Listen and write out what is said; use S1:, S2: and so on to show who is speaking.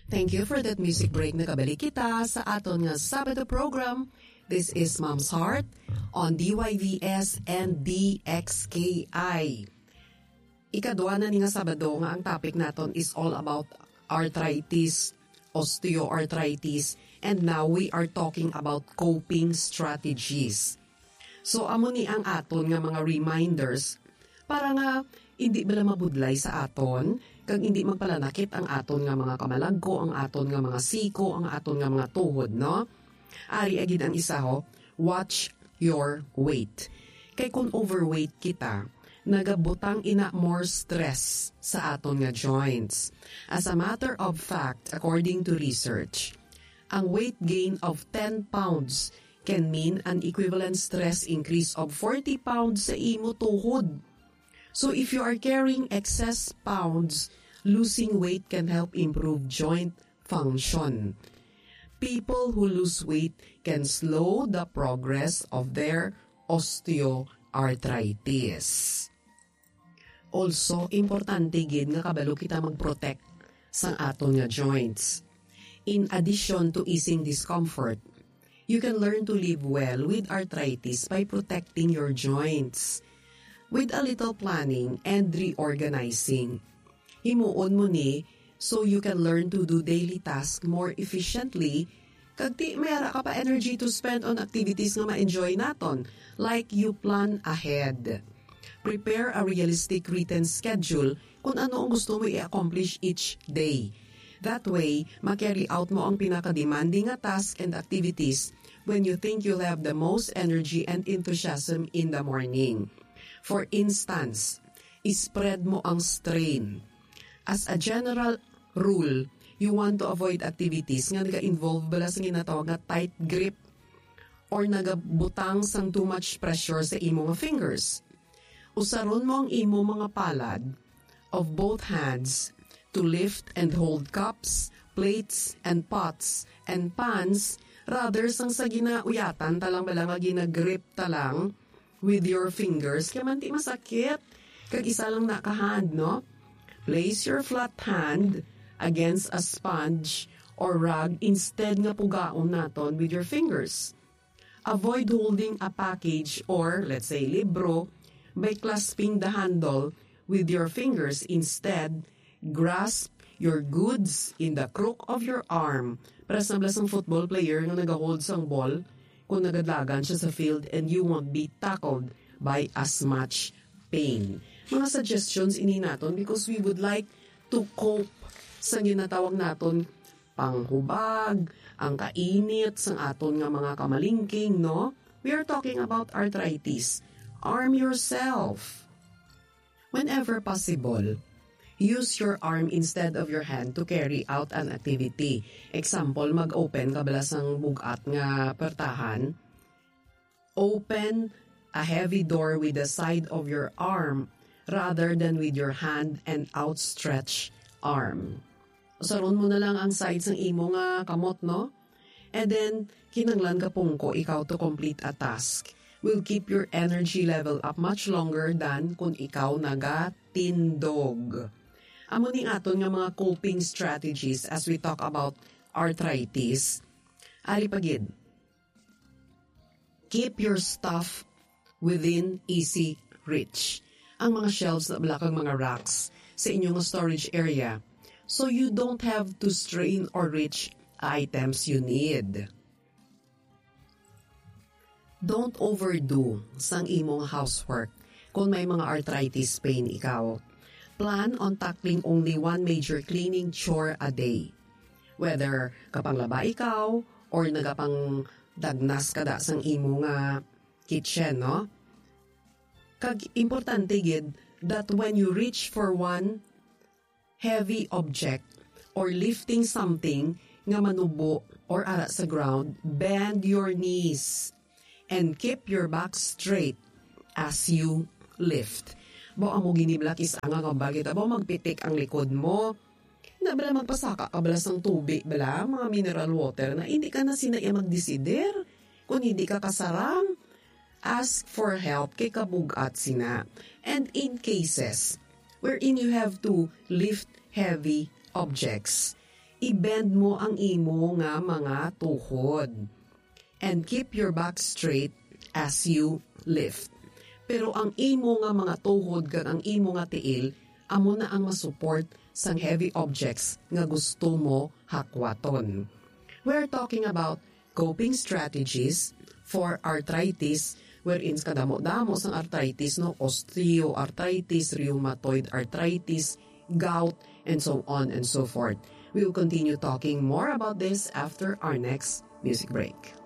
S1: Thank you for that music break na kabalik kita sa aton nga Sabado program. This is Mom's Heart on DYVS and DXKI. Ikadwa na ni nga Sabado nga ang topic naton is all about arthritis, osteoarthritis, and now we are talking about coping strategies. So amo ni ang aton nga mga reminders para nga hindi bala mabudlay sa aton, kag hindi magpalanakit ang aton nga mga kamalagko, ang aton nga mga siko, ang aton nga mga tuhod, no? Ari agid ang isa ho, watch your weight. Kay kung overweight kita, nagabutang ina more stress sa aton nga joints. As a matter of fact, according to research, ang weight gain of 10 pounds can mean an equivalent stress increase of 40 pounds sa imo tuhod. So if you are carrying excess pounds, losing weight can help improve joint function. People who lose weight can slow the progress of their osteoarthritis. Also, importante gid nga kabalo kita mag-protect sa aton nga joints. In addition to easing discomfort, you can learn to live well with arthritis by protecting your joints. With a little planning and reorganizing, himuon mo ni so you can learn to do daily tasks more efficiently kag di mayara ka pa energy to spend on activities nga ma-enjoy naton, like you plan ahead. Prepare a realistic written schedule kung ano ang gusto mo i-accomplish each day. That way, ma-carry out mo ang pinaka-demanding nga task and activities when you think you'll have the most energy and enthusiasm in the morning. For instance, ispread mo ang strain. As a general rule, you want to avoid activities nga naga-involve bala sa ginatawag nga tight grip or nagabutang sang too much pressure sa imo nga fingers. Usaron mo ang imo mga palad of both hands to lift and hold cups, plates, and pots, and pans rather sang sa ginauyatan talang bala nga ginagrip talang with your fingers, kaya man di masakit. Kag isa lang nakahand, no? Place your flat hand against a sponge or rag instead nga pugaon naton with your fingers. Avoid holding a package or, let's say, libro by clasping the handle with your fingers. Instead, grasp your goods in the crook of your arm. Para sa blasang football player nga nag-hold sang ball, kung nagadlagan siya sa field and you won't be tackled by as much pain. Mga suggestions ini naton because we would like to cope sa ginatawag naton panghubag, ang kainit sang aton nga mga kamalingking, no? We are talking about arthritis. Arm yourself. Whenever possible, use your arm instead of your hand to carry out an activity. Example, mag-open ka bala sang bugat nga pertahan. Open a heavy door with the side of your arm rather than with your hand and outstretched arm. Usaron mo na lang ang sides ng imo nga kamot, no? And then, kinanglan ka pungko ikaw to complete a task. Will keep your energy level up much longer than kung ikaw nagatindog. Amo ning aton nga mga coping strategies as we talk about arthritis. Ari pagid. Keep your stuff within easy reach. Ang mga shelves na balakang mga racks sa inyong storage area so you don't have to strain or reach items you need. Don't overdo sang imong housework kung may mga arthritis pain ikaw. Plan on tackling only one major cleaning chore a day. Whether kapanglaba ikaw or nagapang dagnas kada sang imo nga kitchen, no? Kag importante gid that when you reach for one heavy object or lifting something nga manubo or ara sa ground, bend your knees and keep your back straight as you lift. Bawa mo giniblak isa nga bagit abo magpitik ang likod mo. Na bala magpasaka ka bala sang tubig bala, mga mineral water na hindi ka na sinaya magdesider. Kung hindi ka kasarang, ask for help kay kabugat sina. And in cases wherein you have to lift heavy objects, I-bend mo ang imo nga mga tuhod. And keep your back straight as you lift. Pero ang imo nga mga tuhod kan ang imo nga tiil, amo na ang masupport sang heavy objects nga gusto mo hakwaton. We're talking about coping strategies for arthritis, wherein kadamo-damo sang arthritis, no, osteoarthritis, rheumatoid arthritis, gout, and so on and so forth. We will continue talking more about this after our next music break.